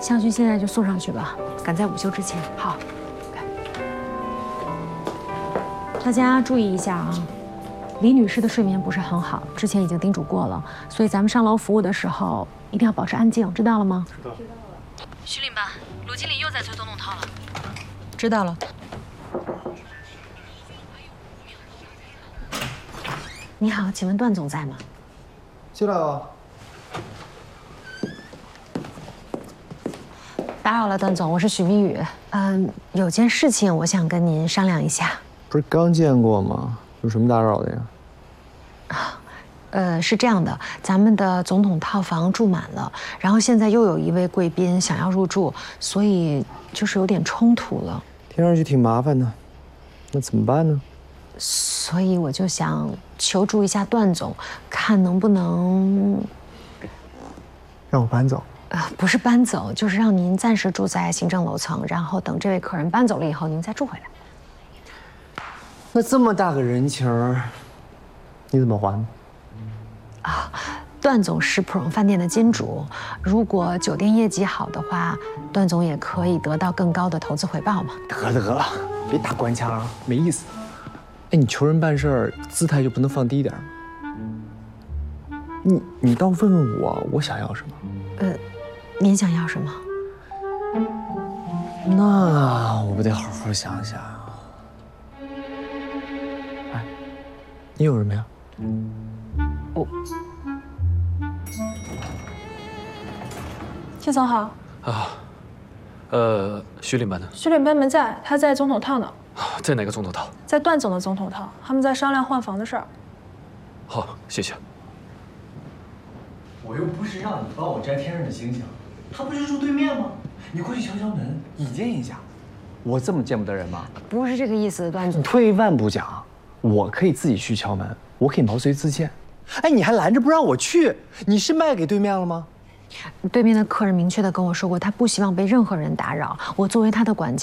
香薰现在就送上去吧，赶在午休之前。好，大家注意一下啊，李女士的睡眠不是很好，之前已经叮嘱过了，所以咱们上楼服务的时候一定要保持安静，知道了吗？知道了。徐领班，鲁经理又在催总统套了。知道了。你好，请问段总在吗？ 进来吧。 打扰了，段总，我是许明宇。有件事情我想跟您商量一下。 不是刚见过吗？有什么打扰的呀？ 是这样的，咱们的总统套房住满了，然后现在又有一位贵宾想要入住，所以就是有点冲突了。 听上去挺麻烦的，那怎么办呢？ 所以我就想求助一下段总，看能不能让我搬走。 不是搬走，就是让您暂时住在行政楼层，然后等这位客人搬走了以后，您再住回来。 那这么大个人情儿，你怎么还？ 段总是普荣饭店的金主，如果酒店业绩好的话，段总也可以得到更高的投资回报嘛。 得了，别打官腔啊，没意思。哎，你求人办事儿，姿态就不能放低点吗？你倒问问我想要什么？ 您想要什么？ 那我不得好好想想。哎，你有什么呀？ 谢总好。 徐领班呢？ 徐领班没在，他在总统套呢。 在哪个总统套？ 在段总的总统套，他们在商量换房的事儿。 好，谢谢。 我又不是让你帮我摘天上的星星，他不是住对面吗？你过去敲敲门，以见一下。我这么见不得人吗？ 不是这个意思，段总。 退一万步讲，我可以自己去敲门，我可以毛遂自荐。哎，你还拦着不让我去，你是卖给对面了吗？ 对面的客人明确的跟我说过，他不希望被任何人打扰。我作为他的管家，